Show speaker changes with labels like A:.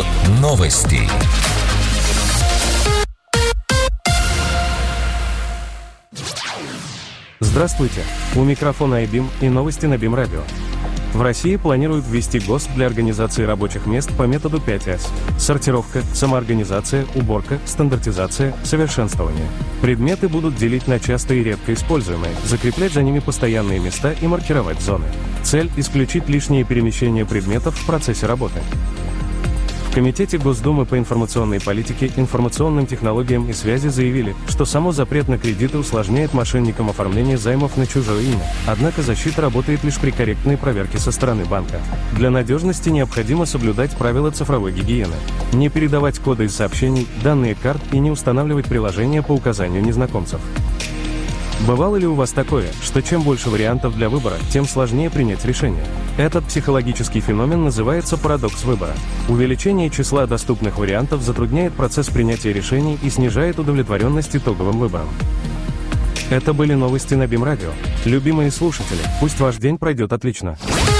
A: новости.
B: Здравствуйте, у микрофона iBeam и новости на BeamRadio. В России планируют ввести ГОСТ для организации рабочих мест по методу 5С. Сортировка, самоорганизация, уборка, стандартизация, совершенствование. Предметы будут делить на часто и редко используемые, закреплять за ними постоянные места и маркировать зоны. Цель – исключить лишние перемещения предметов в процессе работы. В Комитете Госдумы по информационной политике, информационным технологиям и связи заявили, что само запрет на кредиты усложняет мошенникам оформление займов на чужое имя, однако защита работает лишь при корректной проверке со стороны банка. Для надежности необходимо соблюдать правила цифровой гигиены, не передавать коды из сообщений, данные карт и не устанавливать приложения по указанию незнакомцев. Бывало ли у вас такое, что чем больше вариантов для выбора, тем сложнее принять решение? Этот психологический феномен называется парадокс выбора. Увеличение числа доступных вариантов затрудняет процесс принятия решений и снижает удовлетворенность итоговым выбором. Это были новости на BeamRadio. Любимые слушатели, пусть ваш день пройдет отлично.